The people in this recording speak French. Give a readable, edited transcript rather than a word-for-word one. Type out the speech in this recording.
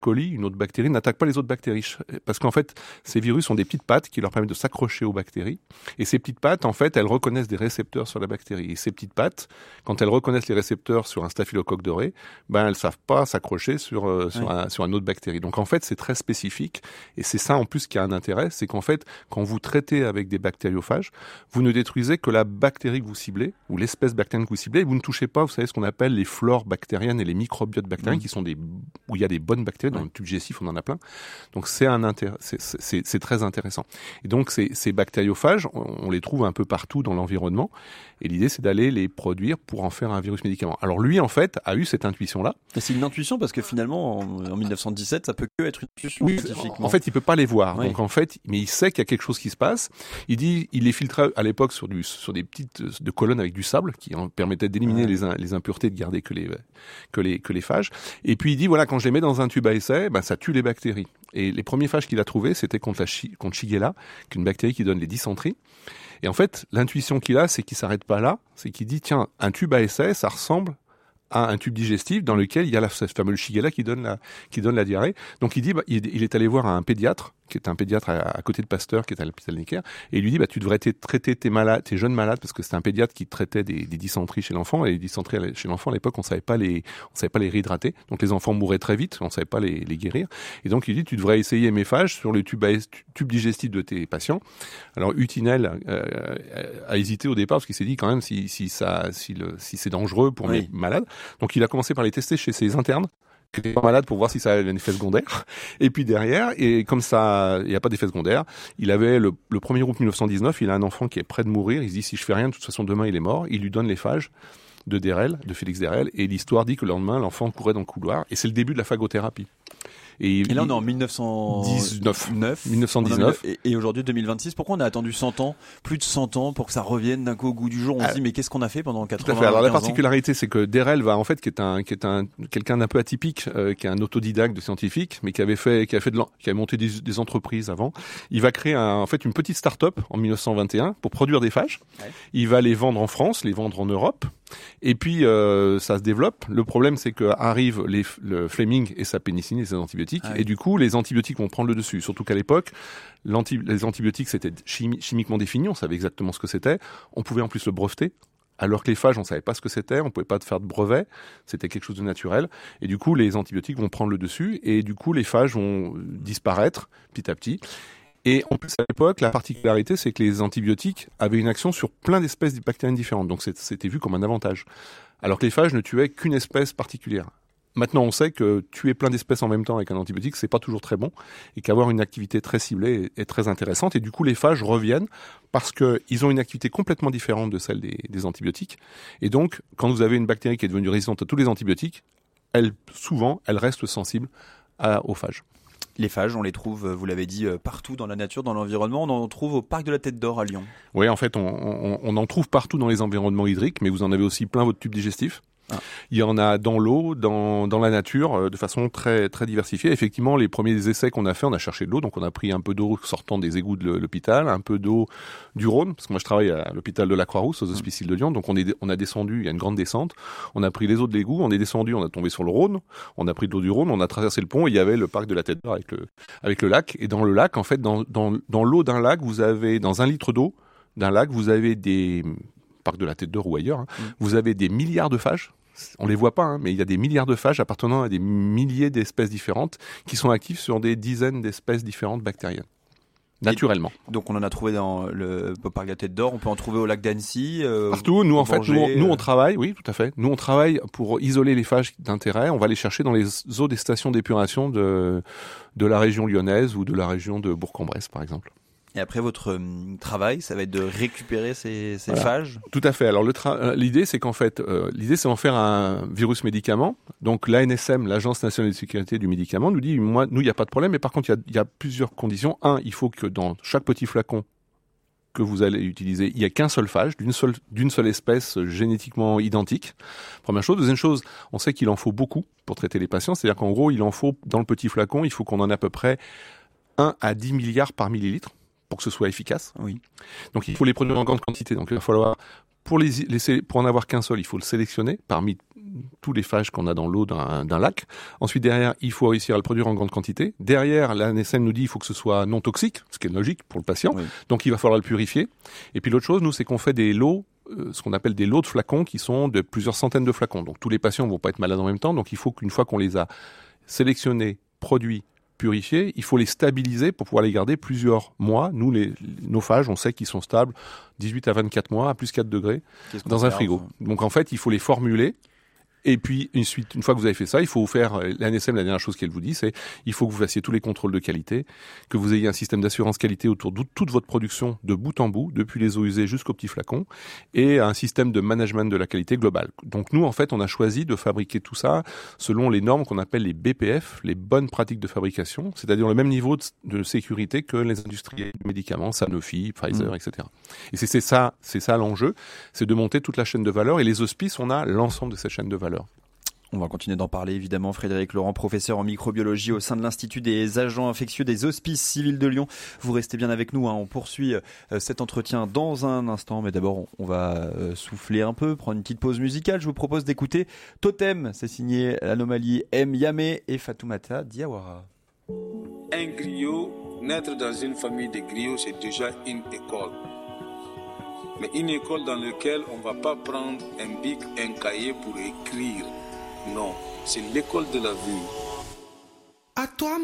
coli, une autre bactérie, n'attaque pas les autres bactéries. Parce qu'en fait, ces virus ont des petites pattes qui leur permettent de s'accrocher aux bactéries. Et ces petites pattes, en fait, elles reconnaissent des récepteurs sur la bactérie. Et ces petites pattes, quand elles reconnaissent les récepteurs sur un staphylocoque doré, elles ne savent pas s'accrocher sur une autre bactérie. Donc en fait, c'est très spécifique. Et c'est ça, en plus, qui a un intérêt. C'est qu'en fait, quand vous traitez avec des bactériophages, vous ne détruisez que la bactérie que vous ciblez, ou l'espèce bactérienne que vous ciblez, et vous ne touchez pas, vous savez, ce qu'on appelle les flores bactériennes et les microbiotes bactériens, qui sont où il y a des bonnes bactéries. Dans le tube digestif, on en a plein. Donc c'est très intéressant. Et donc ces bactériophages, on les trouve un peu partout dans l'environnement. Et l'idée, c'est d'aller les produire pour en faire un virus médicament. Alors lui, en fait, a eu cette intuition-là. Et c'est une intuition parce que finalement, en 1917, ça peut que être une intuition. Oui, en fait, il peut pas les voir. Oui. Donc en fait, mais il sait qu'il y a quelque chose qui se passe. Il les filtrait à l'époque sur des petites de colonnes avec du sable qui en permettaient d'éliminer les impuretés, de garder que les phages. Et puis il dit voilà, quand je les mets dans un tube à essai, ça tue les bactéries. Et les premiers phages qu'il a trouvés, c'était contre Shigella, qui est une bactérie qui donne les dysenteries. Et en fait, l'intuition qu'il a, c'est qu'il s'arrête pas là, c'est qu'il dit tiens, un tube à essai, ça ressemble à un tube digestif dans lequel il y a cette fameuse Shigella qui donne la diarrhée. Donc il dit il est allé voir un pédiatre qui est un pédiatre à côté de Pasteur, qui est à l'hôpital Necker, et il lui dit tu devrais traiter tes jeunes malades, parce que c'était un pédiatre qui traitait des dysenteries chez l'enfant, et les dysenteries chez l'enfant à l'époque on savait pas les réhydrater, donc les enfants mouraient très vite, on savait pas les guérir, et donc il dit tu devrais essayer mes phages sur le tube digestif de tes patients. Alors Hutinel a hésité au départ parce qu'il s'est dit quand même si c'est dangereux pour mes malades, donc il a commencé par les tester chez ses internes qui était pas malade pour voir si ça avait un effet secondaire. Et puis derrière, et comme ça, il n'y a pas d'effet secondaire, il avait le 1er août 1919, il a un enfant qui est près de mourir, il se dit si je fais rien, de toute façon demain il est mort, il lui donne les phages de Félix Derel, et l'histoire dit que le lendemain, l'enfant courait dans le couloir, et c'est le début de la phagothérapie. Et là, on est en 1919. Et aujourd'hui, 2026. Pourquoi on a attendu 100 ans, plus de 100 ans, pour que ça revienne d'un coup au goût du jour? On se dit, mais qu'est-ce qu'on a fait pendant 80 ans? Alors, la particularité, c'est que Derel va, en fait, qui est quelqu'un d'un peu atypique, qui est un autodidacte de scientifique, mais qui avait monté des entreprises avant. Il va créer, une petite start-up en 1921 pour produire des phages. Ouais. Il va les vendre en France, les vendre en Europe. Et puis, ça se développe. Le problème, c'est qu'arrive le Fleming et sa pénicilline et ses antibiotiques. Ah oui. Et du coup, les antibiotiques vont prendre le dessus. Surtout qu'à l'époque, les antibiotiques, c'était chimiquement défini. On savait exactement ce que c'était. On pouvait en plus le breveter. Alors que les phages, on savait pas ce que c'était. On pouvait pas faire de brevet. C'était quelque chose de naturel. Et du coup, les antibiotiques vont prendre le dessus. Et du coup, les phages vont disparaître petit à petit. Et en plus, à l'époque, la particularité, c'est que les antibiotiques avaient une action sur plein d'espèces bactériennes différentes. Donc, c'était vu comme un avantage. Alors que les phages ne tuaient qu'une espèce particulière. Maintenant, on sait que tuer plein d'espèces en même temps avec un antibiotique, c'est pas toujours très bon, et qu'avoir une activité très ciblée est très intéressante. Et du coup, les phages reviennent parce qu'ils ont une activité complètement différente de celle des antibiotiques. Et donc, quand vous avez une bactérie qui est devenue résistante à tous les antibiotiques, elle reste sensible aux phages. Les phages, on les trouve, vous l'avez dit, partout dans la nature, dans l'environnement. On en trouve au parc de la Tête d'Or à Lyon. Oui, en fait, on en trouve partout dans les environnements hydriques, mais vous en avez aussi plein votre tube digestif. Ah. Il y en a dans l'eau, dans la nature, de façon très, très diversifiée. Effectivement, les premiers essais qu'on a fait, on a cherché de l'eau, donc on a pris un peu d'eau sortant des égouts de l'hôpital, un peu d'eau du Rhône, parce que moi je travaille à l'hôpital de la Croix-Rousse, aux Hospices de Lyon, donc on a descendu, il y a une grande descente, on a pris les eaux de l'égout, on est descendu, on a tombé sur le Rhône, on a pris de l'eau du Rhône, on a traversé le pont, et il y avait le parc de la Tête d'Or avec le lac, et dans le lac, en fait, dans l'eau d'un lac, dans 1 litre d'eau d'un lac, vous avez parc de la Tête d'Or ou ailleurs, vous avez des milliards de phages. On les voit pas, mais il y a des milliards de phages appartenant à des milliers d'espèces différentes qui sont actives sur des dizaines d'espèces différentes bactériennes. Naturellement. Et donc on en a trouvé dans le parc de la Tête d'Or, on peut en trouver au lac d'Annecy. Partout. Nous, en fait, nous on travaille, oui, tout à fait. Nous on travaille pour isoler les phages d'intérêt. On va les chercher dans les eaux des stations d'épuration de la région lyonnaise ou de la région de Bourg-en-Bresse, par exemple. Et après, votre travail, ça va être de récupérer ces phages? Tout à fait. Alors, l'idée, c'est qu'en fait, c'est d'en faire un virus médicament. Donc, l'ANSM, l'Agence nationale de sécurité du médicament, nous dit, nous, il n'y a pas de problème. Mais par contre, il y a plusieurs conditions. Il faut que dans chaque petit flacon que vous allez utiliser, il n'y a qu'un seul phage, d'une seule espèce génétiquement identique. Première chose. Deuxième chose, on sait qu'il en faut beaucoup pour traiter les patients. C'est-à-dire qu'en gros, il en faut, dans le petit flacon, il faut qu'on en ait à peu près 1 à 10 milliards par millilitre, pour que ce soit efficace. Oui. Donc il faut les produire en grande quantité. Donc il va falloir Pour en avoir qu'un seul, il faut le sélectionner parmi tous les phages qu'on a dans l'eau d'un lac. Ensuite, derrière, il faut réussir à le produire en grande quantité. Derrière, l'ANSM nous dit qu'il faut que ce soit non toxique, ce qui est logique pour le patient. Oui. Donc, il va falloir le purifier. Et puis, l'autre chose, nous, c'est qu'on fait des lots, ce qu'on appelle des lots de flacons qui sont de plusieurs centaines de flacons. Donc, tous les patients ne vont pas être malades en même temps. Donc, il faut qu'une fois qu'on les a sélectionnés, produits, purifiés, il faut les stabiliser pour pouvoir les garder plusieurs mois. Nous, nos phages, on sait qu'ils sont stables 18 à 24 mois à plus 4 degrés dans un frigo. Donc, en fait, il faut les formuler. Et puis, ensuite, une fois que vous avez fait ça, il faut faire, l'ANSM, la dernière chose qu'elle vous dit, c'est, il faut que vous fassiez tous les contrôles de qualité, que vous ayez un système d'assurance qualité autour de toute votre production de bout en bout, depuis les eaux usées jusqu'aux petits flacons, et un système de management de la qualité globale. Donc nous, en fait, on a choisi de fabriquer tout ça selon les normes qu'on appelle les BPF, les bonnes pratiques de fabrication, c'est-à-dire le même niveau de sécurité que les industriels de médicaments, Sanofi, Pfizer, etc. Et c'est ça l'enjeu, c'est de monter toute la chaîne de valeur, et les hospices, on a l'ensemble de cette chaîne de valeur. On va continuer d'en parler évidemment. Frédéric Laurent, professeur en microbiologie au sein de l'Institut des agents infectieux des Hospices civils de Lyon. Vous restez bien avec nous, hein. On poursuit cet entretien dans un instant, mais d'abord on va souffler un peu, prendre une petite pause musicale. Je vous propose d'écouter Totem, c'est signé l'Anomalie M. Yamé et Fatoumata Diawara. Un griot, naître dans une famille de griots, c'est déjà une école. Mais une école dans laquelle on ne va pas prendre un bic, un cahier pour écrire. Non, c'est l'école de la vie. À toi.